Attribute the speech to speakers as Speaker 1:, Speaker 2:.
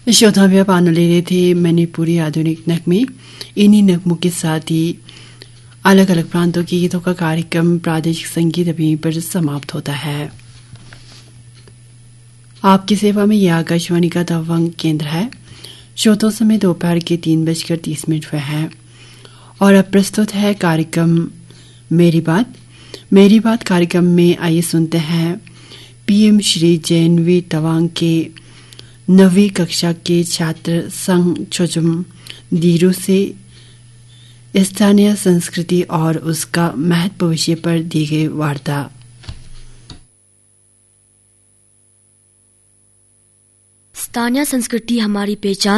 Speaker 1: श्रोताव्य पान ले रहे थे मणिपुरी आधुनिक नगमे। इन्हीं नगमों के साथ ही अलग अलग प्रांतों के गीतों का कार्यक्रम प्रादेशिक संगीत अभी पर समाप्त होता है। आपकी सेवा में यह आकाशवाणी का तवांग केंद्र है। श्रोतों समय दोपहर के 3:30 हुए हैं और अब प्रस्तुत है कार्यक्रम मेरी बात। मेरी बात कार्यक्रम में आइए सुनते हैं पीएम श्री जैनवी तवांग के 9वीं कक्षा के छात्र संग छोजुम दीरू से स्थानीय संस्कृति और उसका महत्व विषय पर दी गई वार्ता।
Speaker 2: स्थानीय संस्कृति हमारी पहचान